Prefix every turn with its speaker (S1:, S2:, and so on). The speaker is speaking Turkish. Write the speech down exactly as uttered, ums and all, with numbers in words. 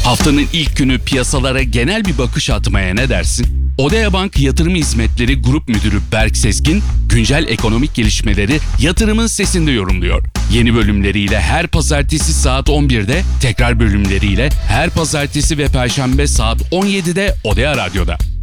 S1: Haftanın ilk günü piyasalara genel bir bakış atmaya ne dersin? Odea Bank Yatırım Hizmetleri Grup Müdürü Berk Sezgin, güncel ekonomik gelişmeleri yatırımın sesinde yorumluyor. Yeni bölümleriyle her pazartesi saat on birde, tekrar bölümleriyle her pazartesi ve perşembe saat on yedide Odea Radyo'da.